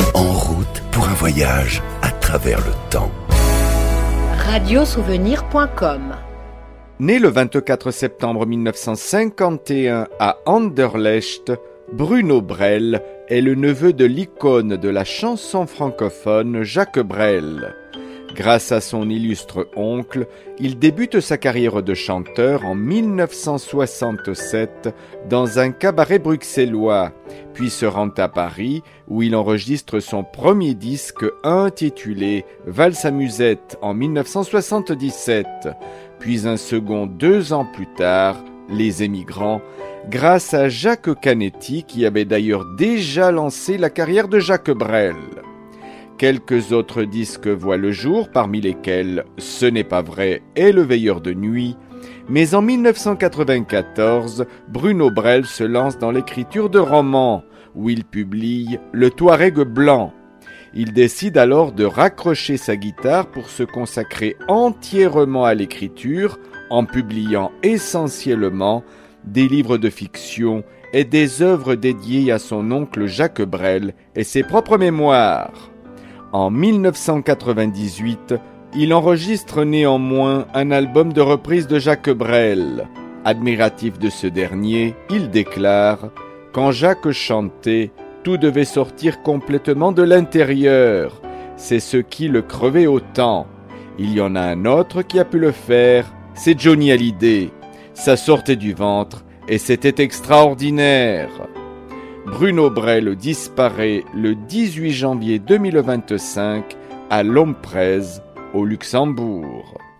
En route pour un voyage à travers le temps. Radiosouvenir.com. Né le 24 septembre 1951 à Anderlecht, Bruno Brel est le neveu de l'icône de la chanson francophone Jacques Brel. Grâce à son illustre oncle, il débute sa carrière de chanteur en 1967 dans un cabaret bruxellois, puis se rend à Paris où il enregistre son premier disque intitulé Valse à musette en 1977, puis un second 2 ans plus tard, Les Émigrants, grâce à Jacques Canetti qui avait d'ailleurs déjà lancé la carrière de Jacques Brel. Quelques autres disques voient le jour, parmi lesquels Ce n'est pas vrai et Le Veilleur de nuit. Mais en 1994, Bruno Brel se lance dans l'écriture de romans, où il publie Le Touareg blanc. Il décide alors de raccrocher sa guitare pour se consacrer entièrement à l'écriture, en publiant essentiellement des livres de fiction et des œuvres dédiées à son oncle Jacques Brel et ses propres mémoires. En 1998, il enregistre néanmoins un album de reprises de Jacques Brel. Admiratif de ce dernier, il déclare « Quand Jacques chantait, tout devait sortir complètement de l'intérieur. C'est ce qui le crevait autant. Il y en a un autre qui a pu le faire, c'est Johnny Hallyday. Ça sortait du ventre et c'était extraordinaire. » Bruno Brel disparaît le 18 janvier 2025 à Lomprez, au Luxembourg.